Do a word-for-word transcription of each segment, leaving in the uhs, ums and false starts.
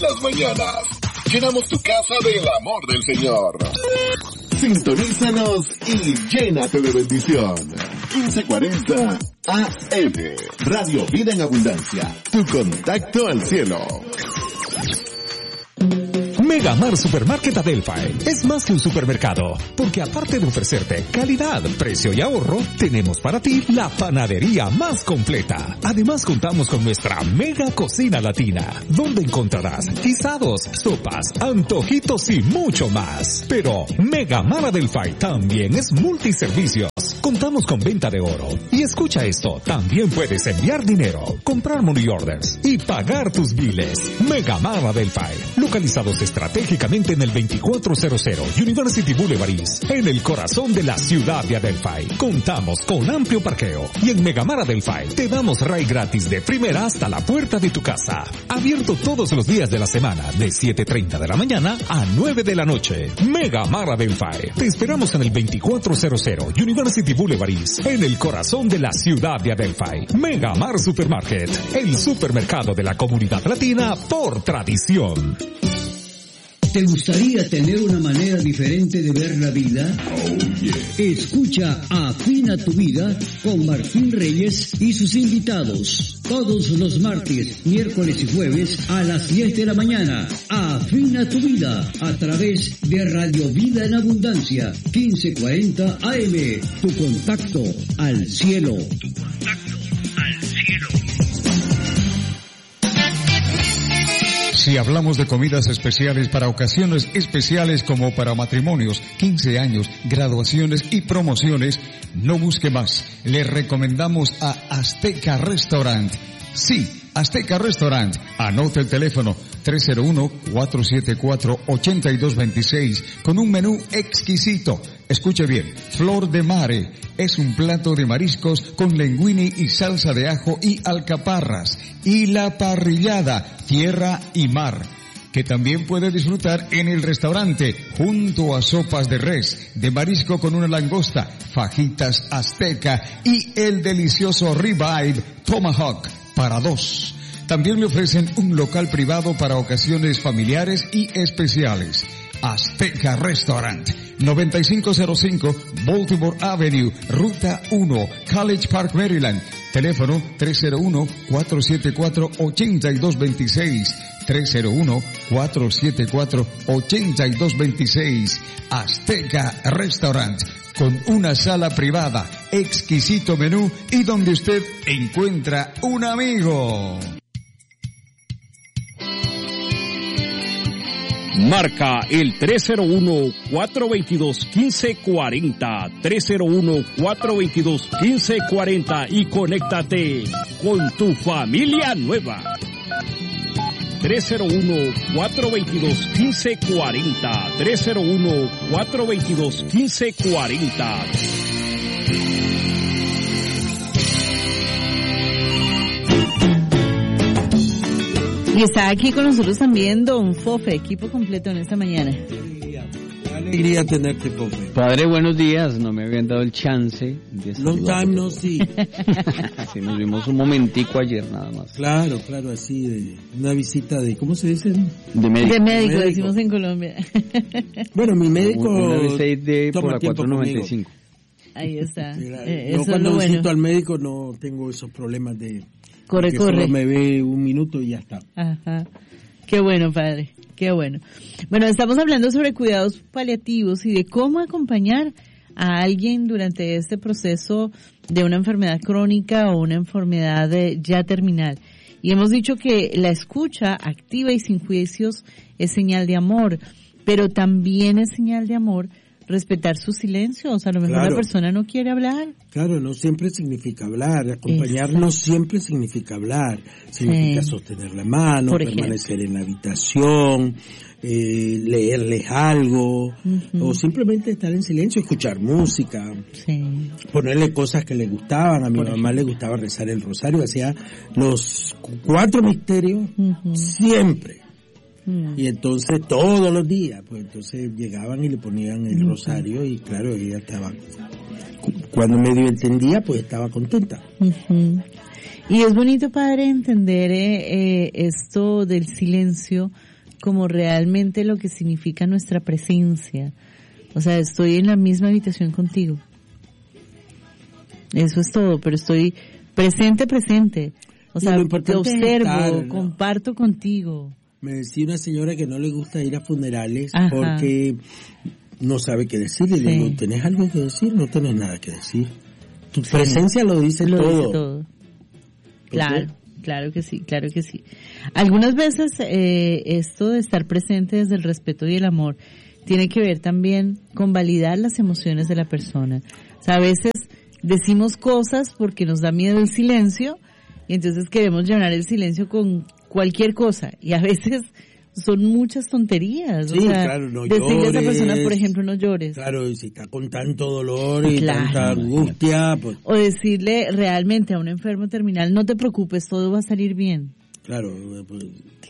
las mañanas. Llenamos tu casa del amor del Señor. Sintonízanos y llénate de bendición. quince cuarenta A M. Radio Vida en Abundancia. Tu contacto al cielo. Megamar Supermarket Adelphi es más que un supermercado, porque aparte de ofrecerte calidad, precio y ahorro, tenemos para ti la panadería más completa. Además contamos con nuestra mega cocina latina, donde encontrarás guisados, sopas, antojitos y mucho más. Pero Megamar Adelphi también es multiservicios. Contamos con venta de oro. Y escucha esto, también puedes enviar dinero, comprar money orders y pagar tus biles. Megamar Adelphi, localizados estratégicamente en el veinticuatro cero cero University Boulevard East, en el corazón de la ciudad de Adelphi. Contamos con amplio parqueo y en Megamar Adelphi te damos ride gratis de primera hasta la puerta de tu casa. Abierto todos los días de la semana de siete treinta de la mañana a nueve de la noche. Megamar Adelphi. Te esperamos en el veinticuatro cero cero University Boulevard East, en el corazón de la ciudad de Adelphi. Megamar Supermarket, el supermercado de la comunidad latina por tradición. ¿Te gustaría tener una manera diferente de ver la vida? Oh, yeah. Escucha Afina tu Vida con Martín Reyes y sus invitados. Todos los martes, miércoles y jueves a las diez de la mañana. Afina tu Vida a través de Radio Vida en Abundancia, quince cuarenta A M. Tu contacto al cielo. Tu contacto al cielo. Si hablamos de comidas especiales para ocasiones especiales como para matrimonios, quince años, graduaciones y promociones, no busque más. Le recomendamos a Azteca Restaurant. Sí, Azteca Restaurant. Anote el teléfono tres cero uno, cuatro siete cuatro, ocho dos dos seis con un menú exquisito. Escuche bien, Flor de Mare es un plato de mariscos con linguini y salsa de ajo y alcaparras. Y la parrillada, tierra y mar, que también puede disfrutar en el restaurante, junto a sopas de res, de marisco con una langosta, fajitas azteca y el delicioso ribeye tomahawk para dos. También le ofrecen un local privado para ocasiones familiares y especiales. Azteca Restaurant, noventa y cinco cero cinco Baltimore Avenue, Ruta uno, College Park, Maryland. Teléfono tres cero uno, cuatro siete cuatro, ocho dos dos seis, tres cero uno, cuatro siete cuatro, ocho dos dos seis. Azteca Restaurant, con una sala privada, exquisito menú y donde usted encuentra un amigo. Marca el tres cero uno, cuatro dos dos, uno cinco cuatro cero, tres cero uno, cuatro dos dos, uno cinco cuatro cero y conéctate con tu familia nueva. tres cero uno, cuatro dos dos, uno cinco cuatro cero, tres cero uno, cuatro dos dos, uno cinco cuatro cero. Y está aquí con nosotros también Don Fofe, equipo completo en esta mañana. Qué alegría tenerte, Fofe. Padre, buenos días. No me habían dado el chance de Long time no see. Sí, nos vimos un momentico ayer nada más. Claro, claro, así de una visita de, ¿cómo se dice? De médico. De médico, decimos en Colombia. Bueno, mi médico Una vez de por toma la tiempo cuatro noventa y cinco. Ahí está. Conmigo. Eh, Yo eso cuando es lo visito bueno. al médico no tengo esos problemas de... Corre, que corre. Solo me ve un minuto y ya está. Ajá. Qué bueno, padre. Qué bueno. Bueno, estamos hablando sobre cuidados paliativos y de cómo acompañar a alguien durante este proceso de una enfermedad crónica o una enfermedad eh, ya terminal. Y hemos dicho que la escucha activa y sin juicios es señal de amor, pero también es señal de amor respetar sus silencios. A lo mejor Claro. la persona no quiere hablar. Claro, no siempre significa hablar. Acompañar Exacto. no siempre significa hablar. Significa Sí. sostener la mano, Por permanecer en la habitación, eh, leerles algo, Ujú. o simplemente estar en silencio, escuchar música, Sí. ponerle cosas que le gustaban. A mi Por mamá le gustaba rezar el rosario, hacía los cu- cuatro misterios Ujú. siempre. Mm. Y entonces todos los días, pues entonces llegaban y le ponían el rosario y claro, ella estaba, cu- cuando medio entendía, pues estaba contenta. Ujú. Y es bonito, padre, entender eh, eh, esto del silencio, como realmente lo que significa nuestra presencia. O sea, estoy en la misma habitación contigo. Eso es todo, pero estoy presente, presente. O sea, te observo, estar, ¿no? Comparto contigo. Me decía una señora que no le gusta ir a funerales. Ajá. Porque no sabe qué decir. Y le sí. digo, ¿tenés algo que decir? No tenés nada que decir. Tu sí. presencia lo dice lo todo. Dice todo. Claro, claro que sí, claro que sí. Algunas veces eh, esto de estar presente desde el respeto y el amor tiene que ver también con validar las emociones de la persona. O sea, a veces decimos cosas porque nos da miedo el silencio y entonces queremos llenar el silencio con cualquier cosa y a veces son muchas tonterías. Sí, o sea, claro, no decirle llores. a esa persona, por ejemplo, no llores. Claro, y si está con tanto dolor y claro. tanta angustia, pues... O decirle realmente a un enfermo terminal, no te preocupes, todo va a salir bien. Claro, pues...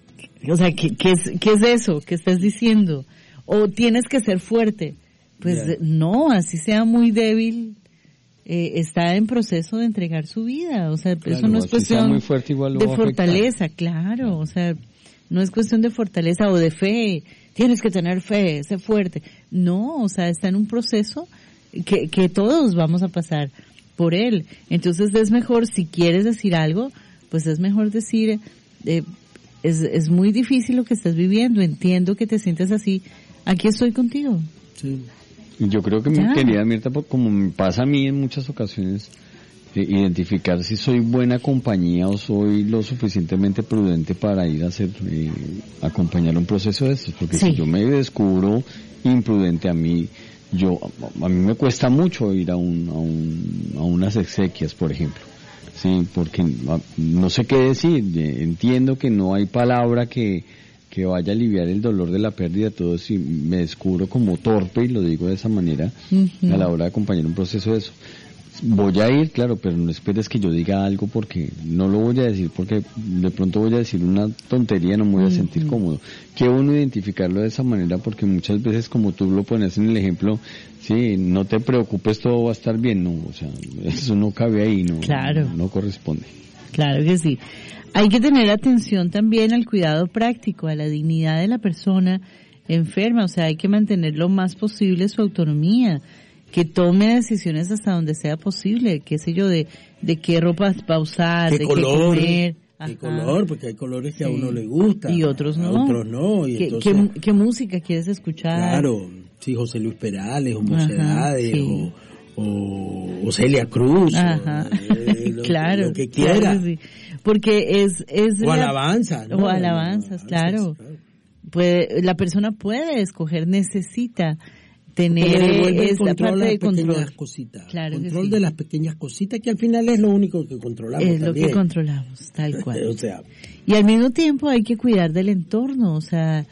O sea, ¿qué, qué, es, ¿qué es eso? ¿Qué estás diciendo? O tienes que ser fuerte. Pues yeah. no, así sea muy débil, eh, está en proceso de entregar su vida. O sea, claro, eso no es cuestión muy fuerte, igual de fortaleza, claro. O sea, no es cuestión de fortaleza o de fe. Tienes que tener fe, ser fuerte. No, o sea, está en un proceso que, que todos vamos a pasar por él. Entonces es mejor, si quieres decir algo, pues es mejor decir, eh, es, es muy difícil lo que estás viviendo, entiendo que te sientes así, aquí estoy contigo. Sí. Yo creo que, ya. mi querida Mirta, como me pasa a mí en muchas ocasiones, eh, identificar si soy buena compañía o soy lo suficientemente prudente para ir a hacer, eh, acompañar un proceso de estos, porque sí. si yo me descubro imprudente, a mí, yo, a, a mí me cuesta mucho ir a un, a un, a unas exequias, por ejemplo. Sí, porque no sé qué decir, entiendo que no hay palabra que, que vaya a aliviar el dolor de la pérdida, todo si me descubro como torpe, y lo digo de esa manera, uh-huh. a la hora de acompañar un proceso de eso. Voy a ir, claro, pero no esperes que yo diga algo, porque no lo voy a decir, porque de pronto voy a decir una tontería, no me voy a sentir uh-huh. cómodo. Qué bueno identificarlo de esa manera, porque muchas veces, como tú lo pones en el ejemplo, sí, no te preocupes, todo va a estar bien, no, o sea, eso no cabe ahí, no, claro. no, no corresponde. Claro que sí. Hay que tener atención también al cuidado práctico, a la dignidad de la persona enferma, o sea, hay que mantener lo más posible su autonomía, que tome decisiones hasta donde sea posible, qué sé yo, de, de qué ropa va a usar, ¿Qué de color? qué comer. ¿Qué Ajá. color? Porque hay colores que sí. a uno le gusta. Y otros no. A otros no. Y ¿Qué, entonces, qué, ¿Qué música quieres escuchar? Claro, sí, José Luis Perales, o Mocedades, sí. o, o, o Celia Cruz, Ajá. O, eh, lo, claro, lo que quiera. Claro, sí. Porque es... es o la, alabanzas, ¿no? O alabanzas, claro. claro. Puede, la persona puede escoger, necesita tener esta parte de control. Cositas, claro control sí. de las pequeñas cositas, que al final es lo único que controlamos. Es también. lo que controlamos, tal cual. O sea, y al mismo tiempo hay que cuidar del entorno, o sea,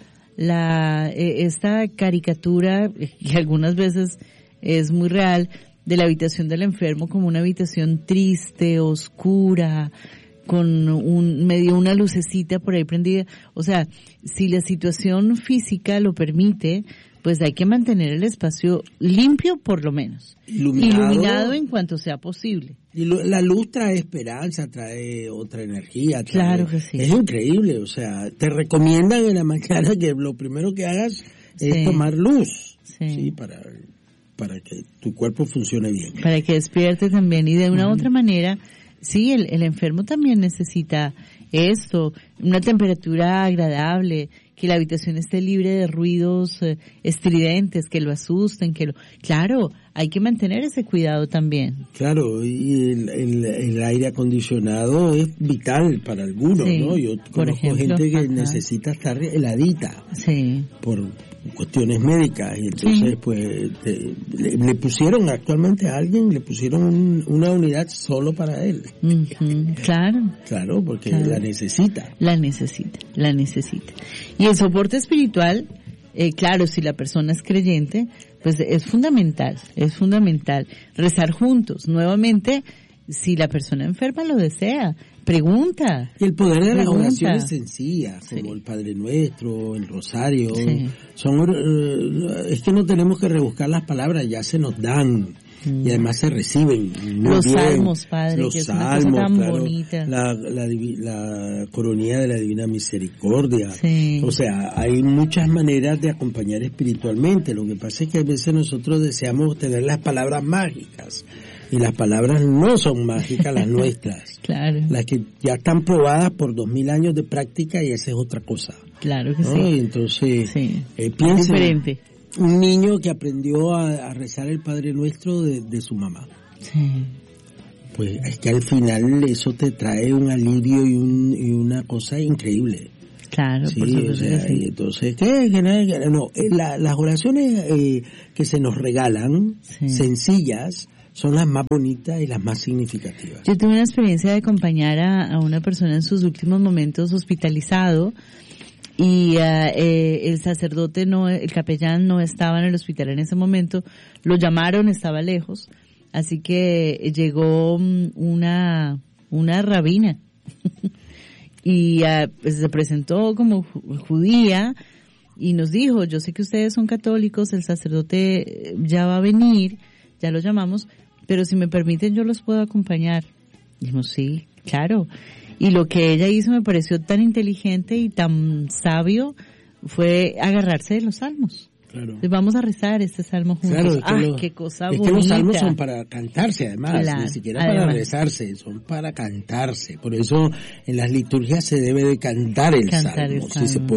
la eh, esta caricatura, que algunas veces es muy real, de la habitación del enfermo como una habitación triste, oscura, con un medio una lucecita por ahí prendida. O sea, si la situación física lo permite, pues hay que mantener el espacio limpio por lo menos. Iluminado. Iluminado en cuanto sea posible. Y lo, la luz trae esperanza, trae otra energía. Trae, claro que sí. Es increíble, o sea, te recomiendan en la mañana que lo primero que hagas es sí. tomar luz. Sí. ¿sí? Para, para que tu cuerpo funcione bien. Para que despierte también. Y de una u uh-huh. otra manera, sí, el, el enfermo también necesita esto, una temperatura agradable, que la habitación esté libre de ruidos eh, estridentes, que lo asusten, que lo... Claro, hay que mantener ese cuidado también. Claro, y el, el, el aire acondicionado es vital para algunos, sí, ¿no? Yo conozco ejemplo, gente que ajá. necesita estar heladita. Sí. Por cuestiones médicas, y entonces sí. pues te, le, le pusieron actualmente a alguien, le pusieron un, una unidad solo para él. Uh-huh. Claro. Claro, porque claro. la necesita. La necesita, la necesita. Y el soporte espiritual, eh, claro, si la persona es creyente, pues es fundamental, es fundamental. Rezar juntos, nuevamente, si la persona enferma lo desea, pregunta. Y el poder de pregunta. Las oraciones sencillas, como sí. el Padre Nuestro, el Rosario, sí. son uh, es que no tenemos que rebuscar las palabras, ya se nos dan. Mm. Y además se reciben muy los bien. salmos, padre, los que es salmos, una cosa tan claro, bonita. La, la, la coronía de la Divina Misericordia. Sí. O sea, hay muchas maneras de acompañar espiritualmente. Lo que pasa es que a veces nosotros deseamos tener las palabras mágicas. Y las palabras no son mágicas, las nuestras. Claro. Las que ya están probadas por dos mil años de práctica y esa es otra cosa. Claro que ¿no? sí. Y entonces, sí. eh, piensen, diferente. Un niño que aprendió a, a rezar el Padre Nuestro de, de su mamá. Sí. Pues es que al final eso te trae un alivio y, un, y una cosa increíble. Claro, sí, por supuesto. O sea, sí. y entonces, ¿qué? ¿Qué? No, la, las oraciones eh, que se nos regalan, sí. sencillas, son las más bonitas y las más significativas. Yo tuve una experiencia de acompañar a, a una persona en sus últimos momentos hospitalizado y uh, eh, el sacerdote, no, el capellán no estaba en el hospital en ese momento, lo llamaron, estaba lejos, así que llegó una, una rabina y uh, pues se presentó como judía y nos dijo, yo sé que ustedes son católicos, el sacerdote ya va a venir, ya lo llamamos, pero si me permiten yo los puedo acompañar. Dijimos, sí, claro. Y lo que ella hizo me pareció tan inteligente y tan sabio, fue agarrarse de los salmos. Claro. Entonces vamos a rezar este salmo juntos. Claro, ¡Ah, lo, qué cosa es bonita! Que los salmos son para cantarse, además, claro, ni siquiera además. para rezarse, son para cantarse. Por eso en las liturgias se debe de cantar el cantar salmo, el salmo. si se puede.